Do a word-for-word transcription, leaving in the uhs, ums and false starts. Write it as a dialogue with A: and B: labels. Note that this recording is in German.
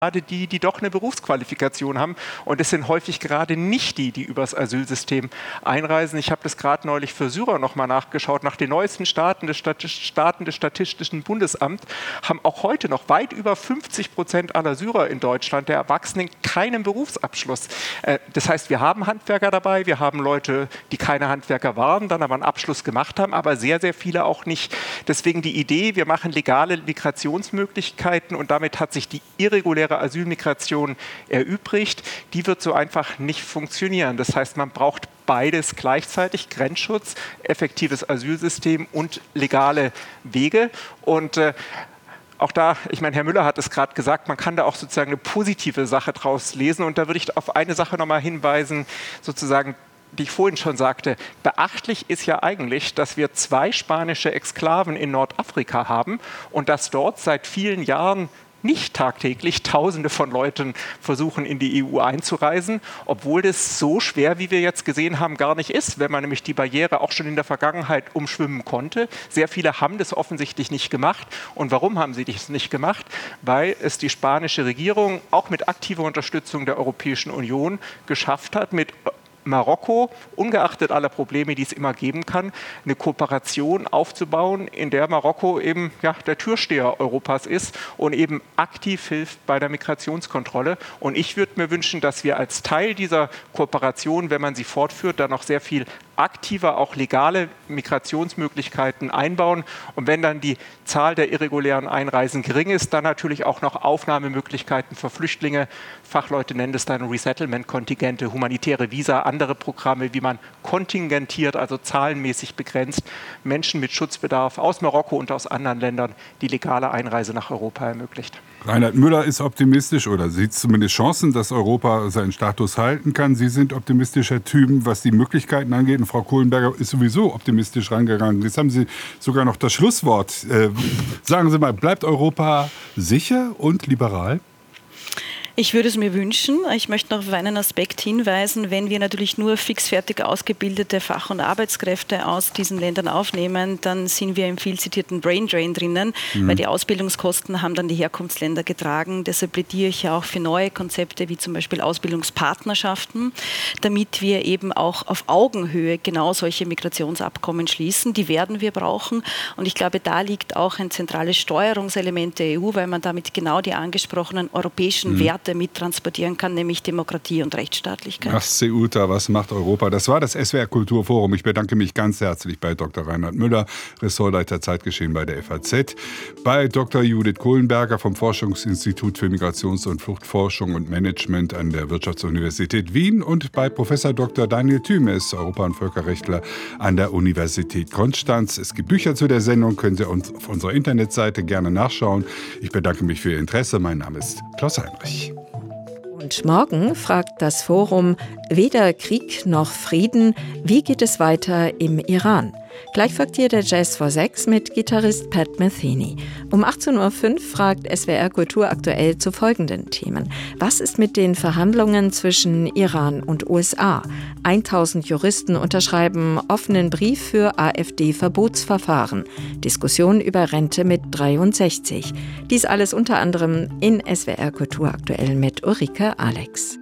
A: gerade die, die doch eine Berufsqualifikation haben. Und es sind häufig gerade nicht die, die übers Asylsystem einreisen. Ich habe das gerade neulich für Syrer nochmal nachgeschaut. Nach den neuesten Staaten des, Staaten des Statistischen Bundesamts haben auch heute noch weit über fünfzig Prozent aller Syrer in Deutschland, der Erwachsenen, keinen Berufsabschluss. Das heißt, wir haben Handwerker dabei, wir haben Leute, die keine Handwerker waren, dann aber einen Abschluss gemacht haben, aber sehr, sehr viele auch nicht. Deswegen die Idee, wir machen legale Migrationsmöglichkeiten und damit hat sich die irreguläre Asylmigration erübrigt, die wird so einfach nicht funktionieren. Das heißt, man braucht beides gleichzeitig, Grenzschutz, effektives Asylsystem und legale Wege. Und äh, auch da, ich meine, Herr Müller hat es gerade gesagt, man kann da auch sozusagen eine positive Sache draus lesen. Und da würde ich auf eine Sache nochmal hinweisen, sozusagen, die ich vorhin schon sagte. Beachtlich ist ja eigentlich, dass wir zwei spanische Exklaven in Nordafrika haben und dass dort seit vielen Jahren nicht tagtäglich Tausende von Leuten versuchen, in die E U einzureisen, obwohl das so schwer, wie wir jetzt gesehen haben, gar nicht ist, wenn man nämlich die Barriere auch schon in der Vergangenheit umschwimmen konnte. Sehr viele haben das offensichtlich nicht gemacht. Und warum haben sie das nicht gemacht? Weil es die spanische Regierung auch mit aktiver Unterstützung der Europäischen Union geschafft hat, mit Marokko, ungeachtet aller Probleme, die es immer geben kann, eine Kooperation aufzubauen, in der Marokko eben ja, der Türsteher Europas ist und eben aktiv hilft bei der Migrationskontrolle. Und ich würde mir wünschen, dass wir als Teil dieser Kooperation, wenn man sie fortführt, dann noch sehr viel aktiver auch legale Migrationsmöglichkeiten einbauen. Und wenn dann die Zahl der irregulären Einreisen gering ist, dann natürlich auch noch Aufnahmemöglichkeiten für Flüchtlinge. Fachleute nennen das dann Resettlement-Kontingente, humanitäre Visa, andere Programme, wie man kontingentiert, also zahlenmäßig begrenzt, Menschen mit Schutzbedarf aus Marokko und aus anderen Ländern die legale Einreise nach Europa ermöglicht.
B: Reinhard Müller ist optimistisch oder sieht zumindest Chancen, dass Europa seinen Status halten kann. Sie sind optimistischer Typ, was die Möglichkeiten angeht. Und Frau Kohlenberger ist sowieso optimistisch rangegangen. Jetzt haben Sie sogar noch das Schlusswort. Äh, sagen Sie mal, bleibt Europa sicher und liberal?
C: Ich würde es mir wünschen. Ich möchte noch auf einen Aspekt hinweisen. Wenn wir natürlich nur fixfertig ausgebildete Fach- und Arbeitskräfte aus diesen Ländern aufnehmen, dann sind wir im viel zitierten Braindrain drinnen, mhm. weil die Ausbildungskosten haben dann die Herkunftsländer getragen. Deshalb plädiere ich ja auch für neue Konzepte, wie zum Beispiel Ausbildungspartnerschaften, damit wir eben auch auf Augenhöhe genau solche Migrationsabkommen schließen. Die werden wir brauchen. Und ich glaube, da liegt auch ein zentrales Steuerungselement der E U, weil man damit genau die angesprochenen europäischen mhm. Werte mittransportieren kann, nämlich Demokratie und Rechtsstaatlichkeit.
B: Ach, Ceuta, was macht Europa? Das war das S W R Kulturforum. Ich bedanke mich ganz herzlich bei Doktor Reinhard Müller, Ressortleiter Zeitgeschehen bei der F A Z, bei Doktor Judith Kohlenberger vom Forschungsinstitut für Migrations- und Fluchtforschung und Management an der Wirtschaftsuniversität Wien und bei Professor Doktor Daniel Thymes, Europa- und Völkerrechtler an der Universität Konstanz. Es gibt Bücher zu der Sendung, können Sie uns auf unserer Internetseite gerne nachschauen. Ich bedanke mich für Ihr Interesse. Mein Name ist Klaus Heinrich.
D: Und morgen fragt das Forum weder Krieg noch Frieden. Wie geht es weiter im Iran? Gleich folgt hier der Jazz vor sechs mit Gitarrist Pat Metheny. Um achtzehn Uhr fünf fragt S W R Kultur aktuell zu folgenden Themen. Was ist mit den Verhandlungen zwischen Iran und U S A? tausend Juristen unterschreiben offenen Brief für AfD-Verbotsverfahren. Diskussion über Rente mit dreiundsechzig. Dies alles unter anderem in S W R Kultur aktuell mit Ulrike Alex.